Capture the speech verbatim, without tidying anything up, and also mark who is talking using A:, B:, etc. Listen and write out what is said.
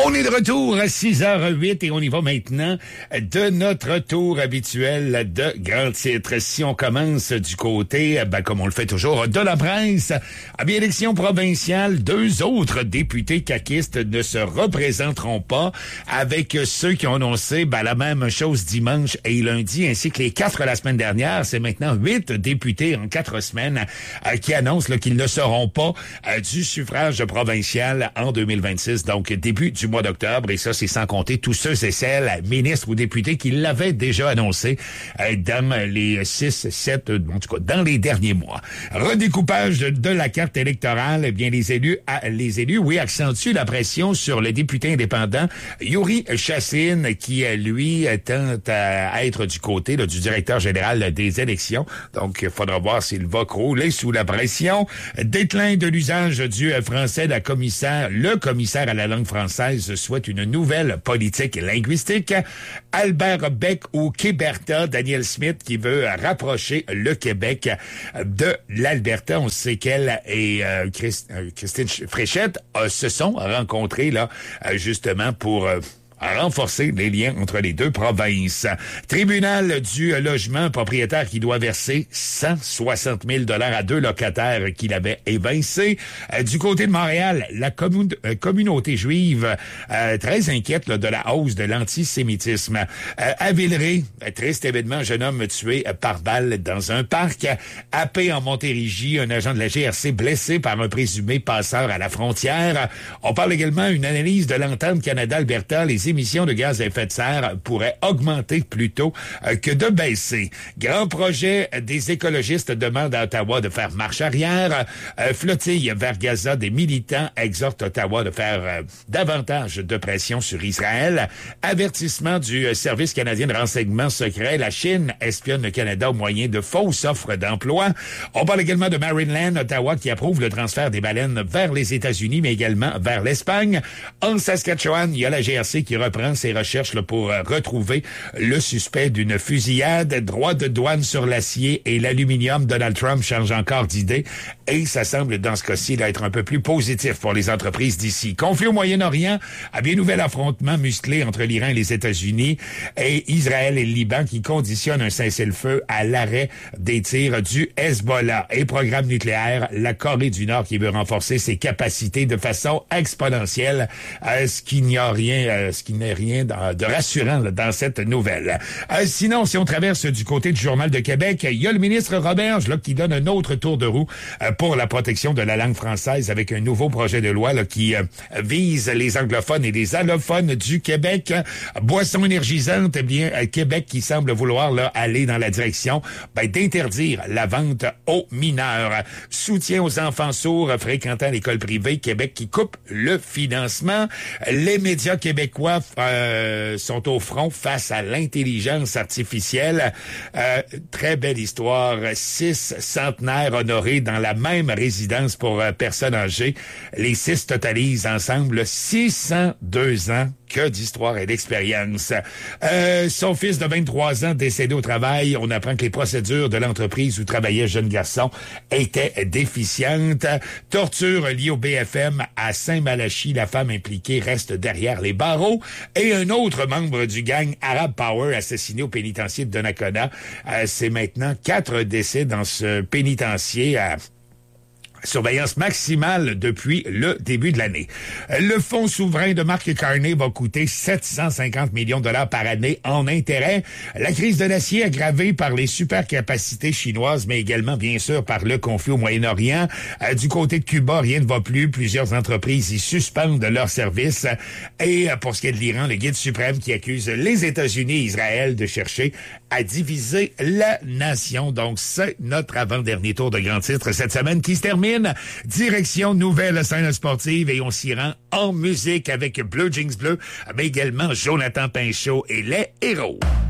A: On est de retour à six heures huit et on y va maintenant de notre tour habituel de grands titres. Si on commence du côté, ben, comme on le fait toujours, de la presse, à bien élection provinciale, deux autres députés caquistes ne se représenteront pas avec ceux qui ont annoncé ben, la même chose dimanche et lundi, ainsi que les quatre la semaine dernière. C'est maintenant huit députés en quatre semaines euh, qui annoncent là, qu'ils ne seront pas euh, du suffrage provincial en deux mille vingt-six, donc début du mois d'octobre, et ça, c'est sans compter tous ceux et celles, ministres ou députés, qui l'avaient déjà annoncé euh, dans les six, sept, en tout cas, dans les derniers mois. Redécoupage de, de la carte électorale, eh bien, les élus, à, les élus, oui, accentuent la pression sur le député indépendant Yuri Chassin, qui, lui, tente à être du côté là, du directeur général des élections. Donc, il faudra voir s'il va crouler sous la pression. Déclin de l'usage du français, la commissaire, le commissaire à la langue française souhaite une nouvelle politique linguistique. Albert Beck ou Québerta, Daniel Smith qui veut rapprocher le Québec de l'Alberta. On sait qu'elle et euh, Christ, euh, Christine Fréchette euh, se sont rencontrés là euh, justement pour euh, à renforcer les liens entre les deux provinces. Tribunal du logement, propriétaire qui doit verser cent soixante mille dollars à deux locataires qu'il avait évincés. Euh, du côté de Montréal, la commun- euh, communauté juive euh, très inquiète là, de la hausse de l'antisémitisme. Euh, à Villeray, triste événement, jeune homme tué par balle dans un parc. À Paix, en Montérégie, un agent de la G R C blessé par un présumé passeur à la frontière. On parle également d'une analyse de l'entente Canada-Alberta. Les émissions de gaz à effet de serre pourraient augmenter plutôt euh, que de baisser. Grand projet, des écologistes demandent à Ottawa de faire marche arrière. Euh, flottille vers Gaza, des militants exhortent Ottawa de faire euh, davantage de pression sur Israël. Avertissement du euh, Service canadien de renseignement secret. La Chine espionne le Canada au moyen de fausses offres d'emploi. On parle également de Maryland, Ottawa, qui approuve le transfert des baleines vers les États-Unis, mais également vers l'Espagne. En Saskatchewan, il y a la G R C qui reprend ses recherches là, pour euh, retrouver le suspect d'une fusillade. Droit de douane sur l'acier et l'aluminium. Donald Trump change encore d'idée et ça semble dans ce cas-ci là, être un peu plus positif pour les entreprises d'ici. Conflit au Moyen-Orient, à bien nouvel affrontement musclé entre l'Iran et les États-Unis et Israël et le Liban qui conditionnent un cessez-le-feu à l'arrêt des tirs du Hezbollah. Et programme nucléaire, la Corée du Nord qui veut renforcer ses capacités de façon exponentielle, euh, ce qu'il n'y a rien, euh, ce qui n'est rien de, de rassurant là, dans cette nouvelle. Euh, sinon, si on traverse du côté du Journal de Québec, il y a le ministre Roberge là, qui donne un autre tour de roue euh, pour la protection de la langue française avec un nouveau projet de loi là, qui euh, vise les anglophones et les allophones du Québec. Boissons énergisantes, eh bien, euh, Québec qui semble vouloir là, aller dans la direction ben, d'interdire la vente aux mineurs. Soutien aux enfants sourds fréquentant l'école privée, Québec qui coupe le financement. Les médias québécois Euh, sont au front face à l'intelligence artificielle. Euh, très belle histoire. Six centenaires honorés dans la même résidence pour euh, personnes âgées. Les six totalisent ensemble six cent deux ans. Que d'histoire et d'expérience. Euh, son fils de vingt-trois ans décédé au travail. On apprend que les procédures de l'entreprise où travaillait jeune garçon étaient déficientes. Torture liée au B F M à Saint-Malachie. La femme impliquée reste derrière les barreaux. Et un autre membre du gang Arab Power assassiné au pénitencier de Donnacona. Euh, c'est maintenant quatre décès dans ce pénitencier à surveillance maximale depuis le début de l'année. Le fonds souverain de Mark Carney va coûter sept cent cinquante millions de dollars par année en intérêts. La crise de l'acier aggravée par les supercapacités chinoises, mais également, bien sûr, par le conflit au Moyen-Orient. Euh, du côté de Cuba, rien ne va plus. Plusieurs entreprises y suspendent leurs services. Et euh, pour ce qui est de l'Iran, le guide suprême qui accuse les États-Unis et Israël de chercher à diviser la nation. Donc, c'est notre avant-dernier tour de grands titres cette semaine qui se termine. Direction nouvelle scène sportive et on s'y rend en musique avec Bleu Jeans Bleu, mais également Jonathan Pinchot et les Héros.